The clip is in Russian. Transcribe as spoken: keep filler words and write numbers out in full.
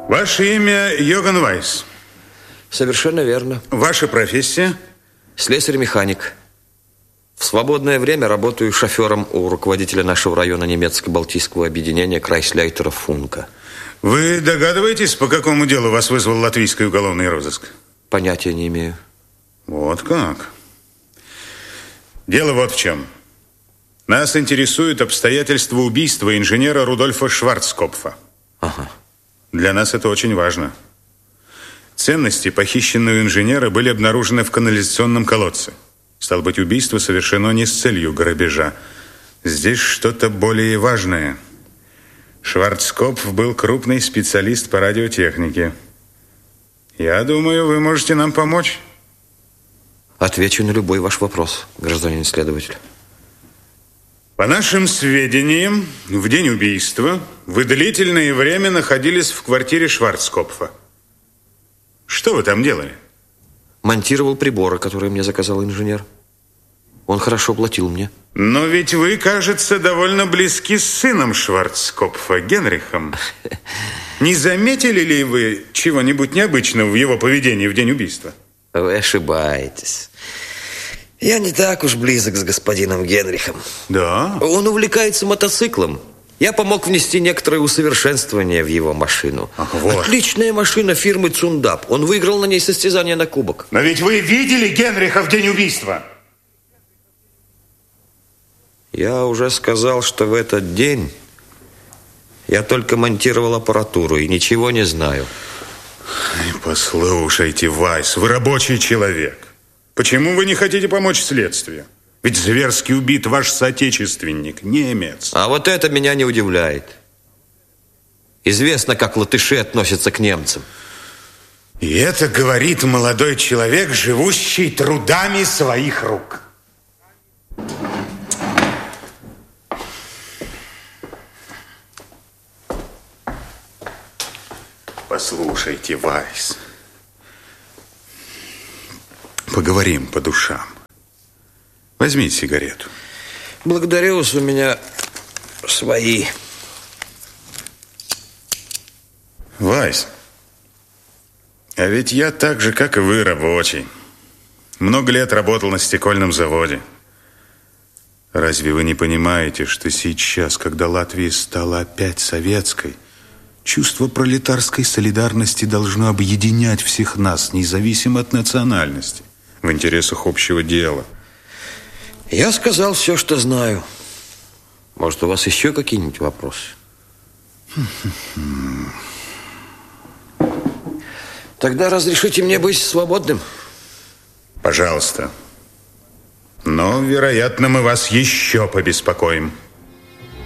Ваше имя Йоган Вайс? Совершенно верно. Ваша профессия? Слесарь-механик. В свободное время работаю шофером у руководителя нашего района немецко-балтийского объединения Крайсляйтера Функа. Вы догадываетесь, по какому делу вас вызвал латвийский уголовный розыск? Понятия не имею. Вот как? Дело вот в чем. Нас интересуют обстоятельства убийства инженера Рудольфа Шварцкопфа. Ага. Для нас это очень важно. Ценности похищенного инженера были обнаружены в канализационном колодце. Стало быть, убийство совершено не с целью грабежа. Здесь что-то более важное. Шварцкопф был крупный специалист по радиотехнике. Я думаю, вы можете нам помочь. Отвечу на любой ваш вопрос, гражданин следователь. По нашим сведениям, в день убийства вы длительное время находились в квартире Шварцкопфа. Что вы там делали? Монтировал приборы, которые мне заказал инженер. Он хорошо платил мне. Но ведь вы, кажется, довольно близки с сыном Шварцкопфа, Генрихом. Не заметили ли вы чего-нибудь необычного в его поведении в день убийства? Вы ошибаетесь. Я не так уж близок с господином Генрихом. Да? Он увлекается мотоциклом. Я помог внести некоторые усовершенствования в его машину. Ах, вот. Отличная машина фирмы Цундап. Он выиграл на ней состязание на кубок. Но ведь вы видели Генриха в день убийства? Я уже сказал, что в этот день я только монтировал аппаратуру и ничего не знаю. Послушайте, Вайс, вы рабочий человек. Почему вы не хотите помочь следствию? Ведь зверски убит ваш соотечественник, немец. А вот это меня не удивляет. Известно, как латыши относятся к немцам. И это говорит молодой человек, живущий трудами своих рук. Послушайте, Вайс, поговорим по душам. Возьмите сигарету. Благодарю вас, у меня свои. Вайс, а ведь я так же, как и вы, рабочий. Много лет работал на стекольном заводе. Разве вы не понимаете, что сейчас, когда Латвия стала опять советской, чувство пролетарской солидарности должно объединять всех нас, независимо от национальности, в интересах общего дела? Я сказал все, что знаю. Может, у вас еще какие-нибудь вопросы? Тогда разрешите мне быть свободным? Пожалуйста. Но, вероятно, мы вас еще побеспокоим.